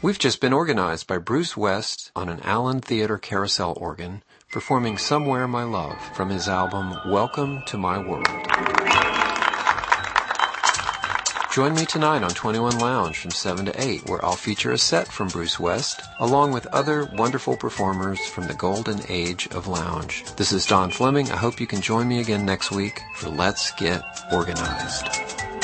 We've just been organized by Bruce West on an Allen Theater carousel organ, performing Somewhere My Love from his album Welcome to My World. Join me tonight on 21 Lounge from 7 to 8, where I'll feature a set from Bruce West, along with other wonderful performers from the golden age of lounge. This is Don Fleming. I hope you can join me again next week for Let's Get Organized.